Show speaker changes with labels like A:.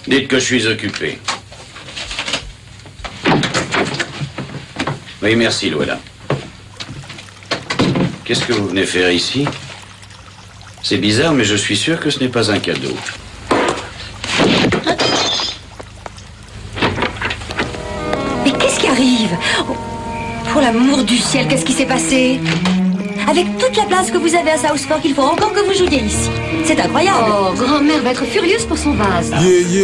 A: Dites que je suis occupé. Oui, merci, Luella. Qu'est-ce que vous venez faire ici? C'est bizarre, mais je suis sûr que ce n'est pas un cadeau.
B: Mais qu'est-ce qui arrive? Oh, pour l'amour du ciel, qu'est-ce qui s'est passé? Avec toute la place que vous avez à South Fork, il faut encore que vous jouiez ici. C'est incroyable.
C: Oh, grand-mère va être furieuse pour son vase.